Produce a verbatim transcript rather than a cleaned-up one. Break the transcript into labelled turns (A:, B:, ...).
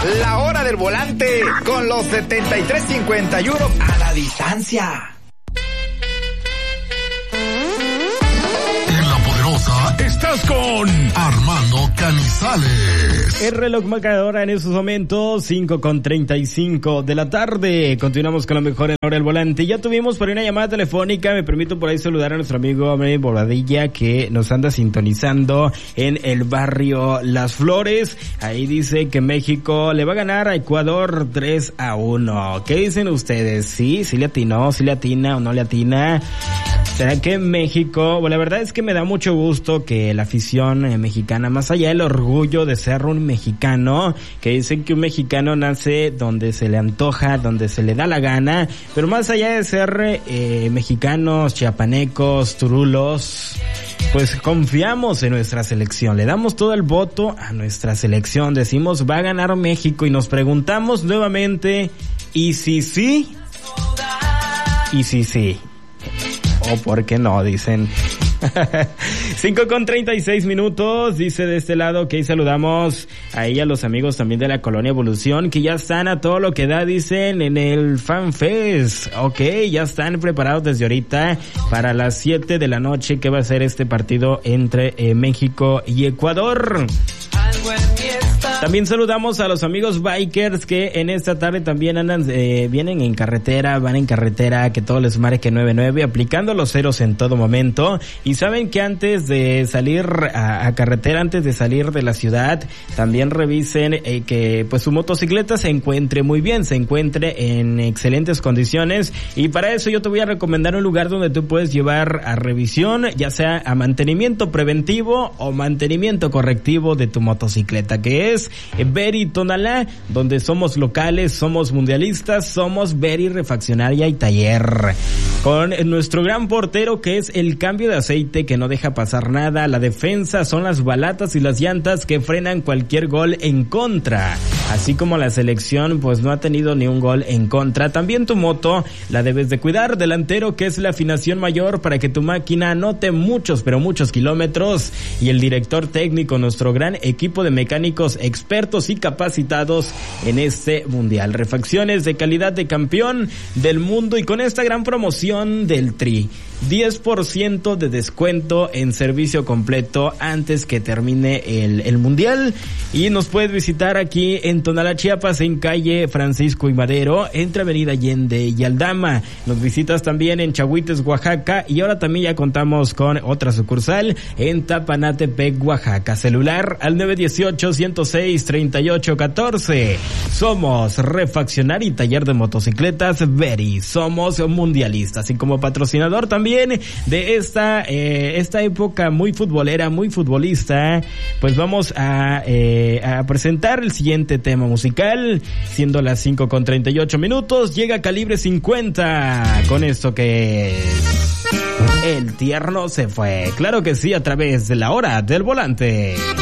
A: La hora del volante con los setenta y tres cincuenta y uno a la distancia.
B: En La Poderosa estás con Armando Canizales.
C: El reloj marcador en esos momentos, cinco con treinta y cinco de la tarde. Continuamos con lo mejor en la hora del volante. Ya tuvimos por una llamada telefónica. Me permito por ahí saludar a nuestro amigo Abraham Bobadilla, que nos anda sintonizando en el barrio Las Flores. Ahí dice que México le va a ganar a Ecuador tres a uno. ¿Qué dicen ustedes? ¿Sí? ¿Sí le atinó? ¿Sí le atina o no le atina? ¿Será que México? Bueno, la verdad es que me da mucho gusto que la afición eh, mexicana, más allá del orgullo de ser un mexicano, que dicen que un mexicano nace donde se le antoja, donde se le da la gana, pero más allá de ser eh, mexicanos, chiapanecos, turulos, pues confiamos en nuestra selección, le damos todo el voto a nuestra selección, decimos va a ganar México y nos preguntamos nuevamente, ¿y si sí? ¿Y si sí? O por qué no, dicen. cinco con treinta y seis minutos, dice de este lado que ahí saludamos ahí a los amigos también de la Colonia Evolución, que ya están a todo lo que da, dicen, en el Fan Fest. Ok, ya están preparados desde ahorita para las siete de la noche, que va a ser este partido entre eh, México y Ecuador. También saludamos a los amigos bikers que en esta tarde también andan, eh, vienen en carretera, van en carretera, que todo les marque nueve nueve, aplicando los ceros en todo momento. Y saben que antes de salir a, a carretera, antes de salir de la ciudad, también revisen eh, que pues su motocicleta se encuentre muy bien, se encuentre en excelentes condiciones. Y para eso yo te voy a recomendar un lugar donde tú puedes llevar a revisión, ya sea a mantenimiento preventivo o mantenimiento correctivo de tu motocicleta, que es Beri Tonalá, donde somos locales, somos mundialistas, somos Beri Refaccionaria y Taller. Con nuestro gran portero, que es el cambio de aceite que no deja pasar nada, la defensa son las balatas y las llantas que frenan cualquier gol en contra. Así como la selección pues no ha tenido ni un gol en contra, también tu moto la debes de cuidar. Delantero, que es la afinación mayor para que tu máquina anote muchos, pero muchos kilómetros. Y el director técnico, nuestro gran equipo de mecánicos expertos y capacitados en este mundial. Refacciones de calidad de campeón del mundo, y con esta gran promoción del Tri, diez por ciento de descuento en servicio completo antes que termine el, el mundial. Y nos puedes visitar aquí en Tonalá, Chiapas, en calle Francisco y Madero, entre Avenida Allende y Aldama. Nos visitas también en Chahuites, Oaxaca, y ahora también ya contamos con otra sucursal en Tapanatepec, Oaxaca. Celular al nueve dieciocho, ciento seis, treinta y ocho catorce. Somos Refaccionar y Taller de Motocicletas Beri. Somos mundialistas, y como patrocinador también de esta eh, esta época muy futbolera, muy futbolista, pues vamos a, eh, a presentar el siguiente tema musical, siendo las cinco con treinta y ocho minutos. Llega Calibre cincuenta con esto que es El Tierno se fue. Claro que sí, a través de la hora del volante.